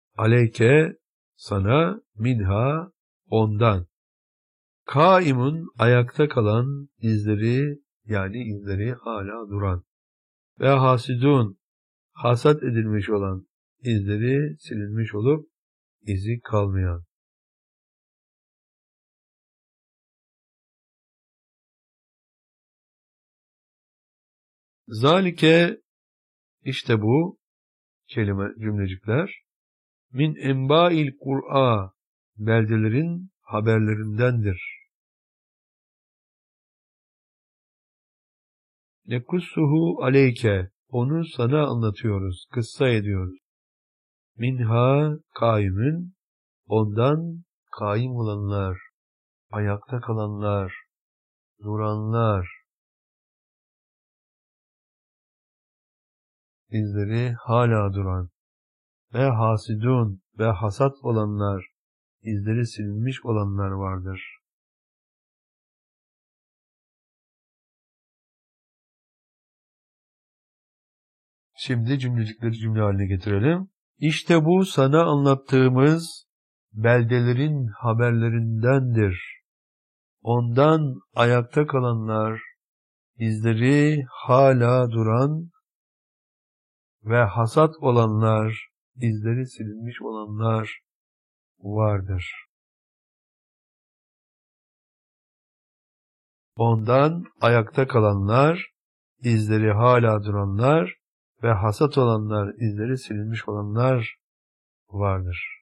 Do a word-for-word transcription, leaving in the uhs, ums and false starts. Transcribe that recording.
aleyke sana, minha ondan. Kaimun ayakta kalan, izleri yani izleri hala duran. Ve hasidun hasat edilmiş olan, izleri silinmiş olup izi kalmayan. Zalike işte bu kelime cümlecikler min enba'il Kur'a beldelerin haberlerindendir. Nekussuhu aleyke onu sana anlatıyoruz, kıssa ediyoruz. Minha kaimin ondan kaim olanlar, ayakta kalanlar, duranlar, izleri hala duran ve hasidun ve hasat olanlar, izleri silinmiş olanlar vardır. Şimdi cümlecikleri cümle haline getirelim. İşte bu sana anlattığımız beldelerin haberlerindendir. Ondan ayakta kalanlar, izleri hala duran ve hasat olanlar, izleri silinmiş olanlar vardır. Ondan ayakta kalanlar, izleri hala duranlar ve hasat olanlar, izleri silinmiş olanlar vardır.